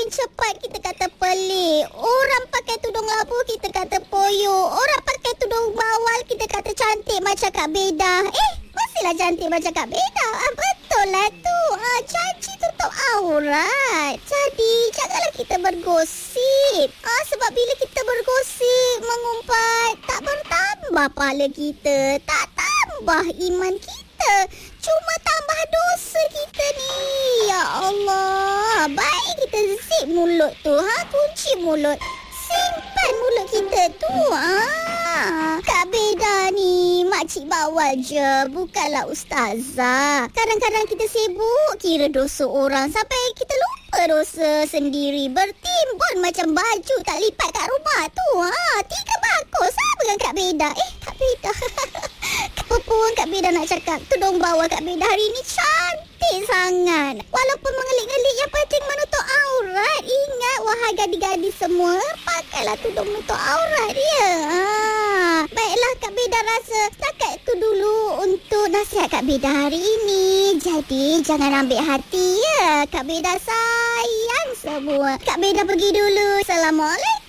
kahwin cepat kita kata pelik. Orang pakai tudung labu kita kata poyo. Orang pakai tudung bawal kita kata cantik macam Kak Beda. Mestilah cantik macam Kak Beda. Betul lah tu. Janji tutup aurat. Jadi janganlah kita bergosip. Sebab bila kita bergosip, mengumpat, tak bertambah pahala kita, tak tambah iman kita, cuma tambah dosa kita ni. Ya Allah. Baik kita zip mulut tu. Kunci mulut. Simpan mulut kita tu. Kak Beda ni makcik bawal je, bukanlah ustazah. Kadang-kadang kita sibuk kira dosa orang sampai kita lupa dosa sendiri. Bertimbun macam baju tak lipat kat rumah tu. 3 bakul sama dengan Kak Beda. Kak Beda. Apa pun Kak Beda nak cakap, tudung bawah Kak Beda hari ni cantik sangat. Walaupun mengelik-gelik, yang penting menutup aurat. Ingat wahai gadis-gadis semua, pakailah tudung menutup aurat dia. Baiklah, Kak Beda rasa setakat itu dulu untuk nasihat Kak Beda hari ini. Jadi jangan ambil hati ya. Kak Beda sayang semua. Kak Beda pergi dulu. Assalamualaikum.